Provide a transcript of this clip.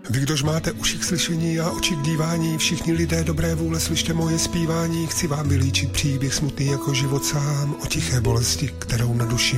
Vy, kdož máte uši k slyšení a oči k dívání, všichni lidé dobré vůle, slyšte moje zpívání. Chci vám vylíčit příběh smutný jako život sám, o tiché bolesti, kterou na duši